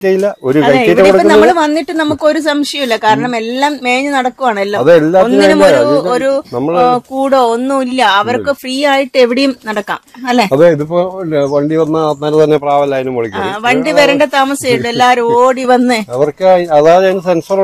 ഇല്ല. ഒരു നമ്മള് വന്നിട്ട് നമുക്ക് ഒരു സംശയമില്ല. കാരണം എല്ലാം മേഞ്ഞ് നടക്കുവാണല്ലോ. ഒന്നിനും ഒരു കൂടോ ഒന്നുമില്ല. അവർക്ക് ഫ്രീ ആയിട്ട് എവിടെയും നടക്കാം അല്ലെ. അതെ, ഇതിപ്പോ വണ്ടി വന്ന തന്നെ പ്രാവല്ല അതിന് മുകളിൽ വണ്ടി വരേണ്ട താമസമുണ്ട്. എല്ലാരും ഓടി വന്ന് അവർക്ക് അതായത് സെൻസർ